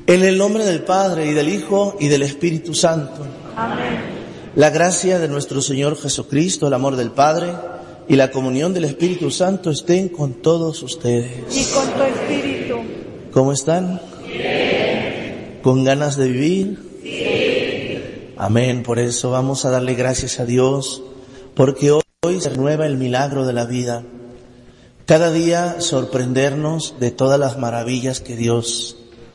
En el nombre del Padre, y del Hijo, y del Espíritu Santo. Amén. La gracia de nuestro Señor Jesucristo, el amor del Padre, y la comunión del Espíritu Santo estén con todos ustedes. Y con tu espíritu. ¿Cómo están? Bien. ¿Con ganas de vivir? Sí. Amén. Por eso vamos a darle gracias a Dios, porque hoy se renueva el milagro de la vida. Cada día sorprendernos de todas las maravillas que Dios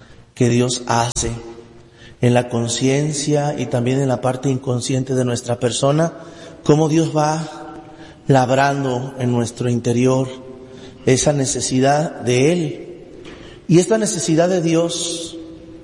hace en la conciencia y también en la parte inconsciente de nuestra persona, cómo Dios va labrando en nuestro interior esa necesidad de Él. Y esta necesidad de Dios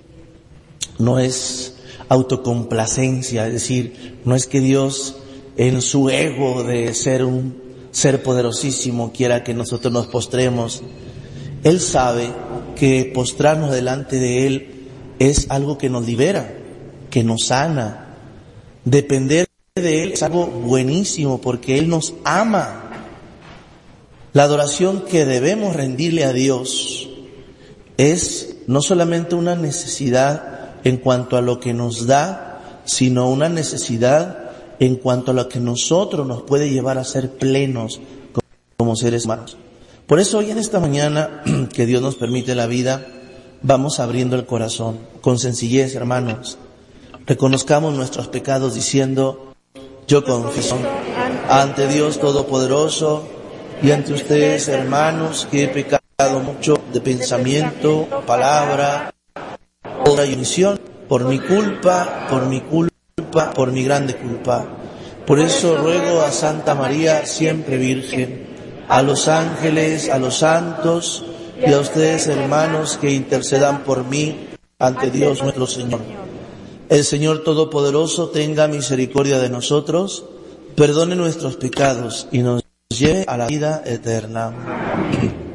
no es autocomplacencia, es decir, no es que Dios en su ego de ser un ser poderosísimo quiera que nosotros nos postremos. Él sabe que postrarnos delante de Él es algo que nos libera, que nos sana. Depender de Él es algo buenísimo porque Él nos ama. La adoración que debemos rendirle a Dios es no solamente una necesidad en cuanto a lo que nos da, sino una necesidad en cuanto a lo que nosotros nos puede llevar a ser plenos como seres humanos. Por eso hoy en esta mañana que Dios nos permite la vida, vamos abriendo el corazón con sencillez, hermanos. Reconozcamos nuestros pecados diciendo: yo confieso ante Dios Todopoderoso y ante ustedes, hermanos, que he pecado mucho de pensamiento, palabra, obra y omisión, por mi culpa, por mi grande culpa. Por eso ruego a Santa María, siempre Virgen, a los ángeles, a los santos y a ustedes, hermanos, que intercedan por mí ante Dios nuestro Señor. El Señor Todopoderoso tenga misericordia de nosotros, perdone nuestros pecados y nos lleve a la vida eterna.